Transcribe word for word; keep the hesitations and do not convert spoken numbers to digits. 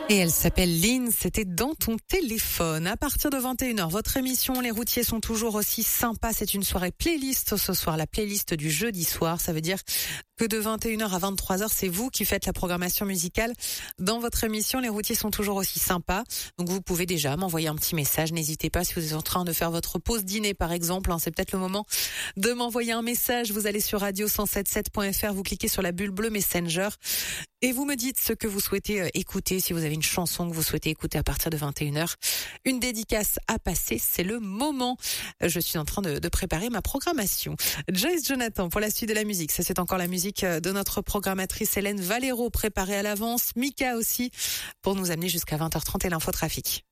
Et elle s'appelle Lynn, c'était dans ton téléphone. À partir de vingt et une heures, votre émission Les Routiers sont toujours aussi sympas. C'est une soirée playlist ce soir, la playlist du jeudi soir. Ça veut dire que de vingt et une heures à vingt-trois heures, c'est vous qui faites la programmation musicale dans votre émission. Les Routiers sont toujours aussi sympas. Donc vous pouvez déjà m'envoyer un petit message. N'hésitez pas si vous êtes en train de faire votre pause dîner par exemple. C'est peut-être le moment de m'envoyer un message. Vous allez sur radio cent soixante-dix-sept sept point f r, vous cliquez sur la bulle bleue Messenger et vous me dites ce que vous souhaitez écouter. Si vous avez une chanson que vous souhaitez écouter à partir de vingt et une heures, une dédicace à passer, c'est le moment. Je suis en train de, de préparer ma programmation. Joyce Jonathan pour la suite de la musique. Ça, c'est encore la musique de notre programmatrice Hélène Valero, préparée à l'avance. Mika aussi pour nous amener jusqu'à vingt heures trente et l'infotrafic.